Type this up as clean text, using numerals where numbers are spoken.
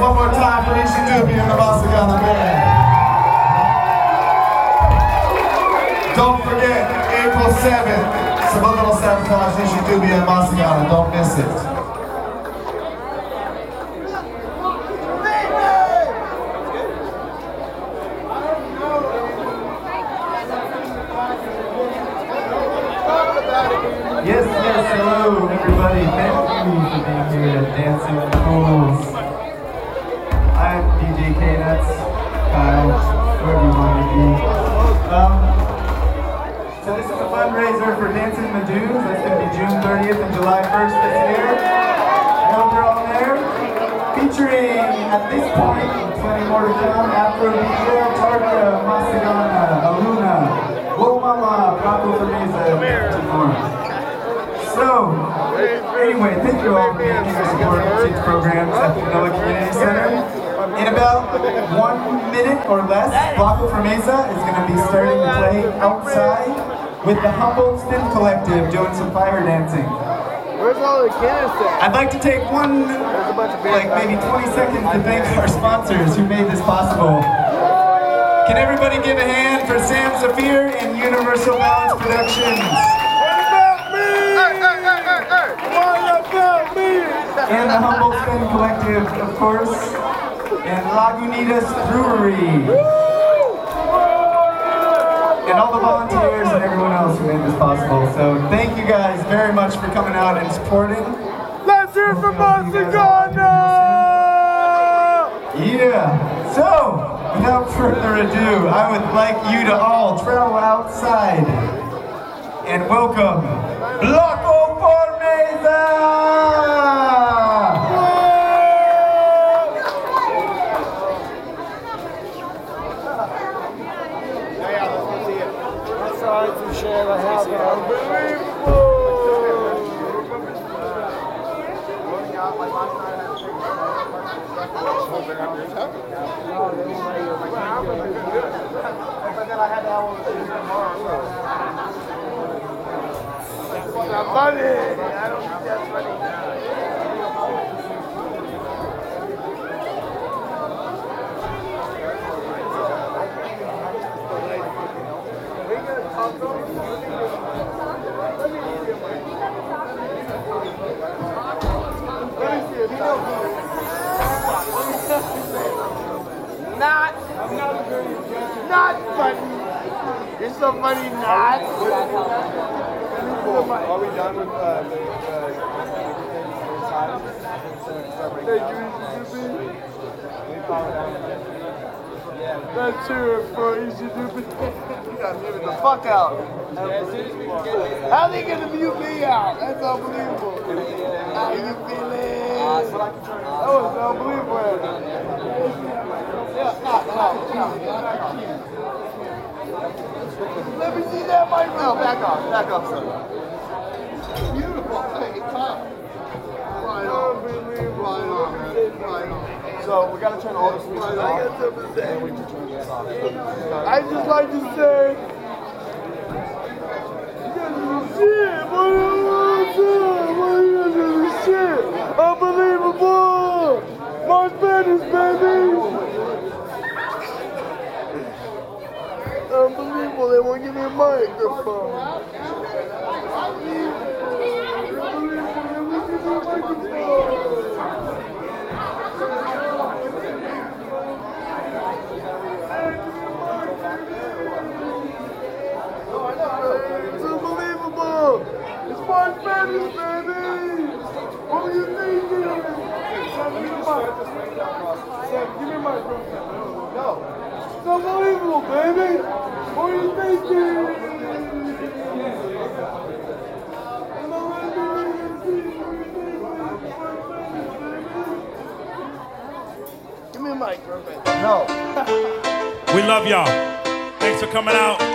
one more time for Easy Doobie and the Masagana Band. Don't forget, April 7th, Subliminal Sabotage, Easy Doobie and Masagana. Don't miss it. Yes, hello everybody. Thank you for being here at Dancing with the Fools. I'm DJ K-Nuts, Kyle, wherever you want to be. So this is a fundraiser for Dancing in the Dunes. That's going to be June 30th and July 1st this year. I hope you're all there. Featuring, at this point, plenty more to come, Afro DJ, Tarka, Masagana, Aluna, Whoa Mama, Paco Fermeza, and more. So, anyway, thank you all for being here supporting these programs at the Manila Community Center. In about 1 minute or less, Paco Fermeza is going to be starting to play outside with the Humboldt Spin Collective doing some fire dancing. Where's all the cannons at? I'd like to take maybe 20 seconds to thank our sponsors who made this possible. Can everybody give a hand for Sam Zafir and Universal Balance Productions? And the Humboldt Spin Collective, of course, and Lagunitas Brewery. And all the volunteers and everyone else who made this possible. So thank you guys very much for coming out and supporting. Let's hear it for Masagana! Yeah. So, without further ado, I would like you to all travel outside and welcome Paco Fermeza! Not funny. It's so funny, not. Are we done with Let's hear it for Easy Doobie. You gotta mute it the fuck out. How they gonna mute me out? That's unbelievable. How you feeling? That was unbelievable. Let me see that mic. No, back off, son. Beautiful. Hey, top. Right on, man. So we gotta turn all the switches off. I got something to say. And we can turn this off. I just like to say, shit, what shit, unbelievable, March Madness, baby. Unbelievable, they won't give me a microphone. It's unbelievable! It's March Madness, baby! What were you thinking? Sam, give me a mic. Sam, give me a mic, bro. No. It's unbelievable, baby! What were you thinking? Give me a mic, bro. No. We love y'all. Thanks for coming out.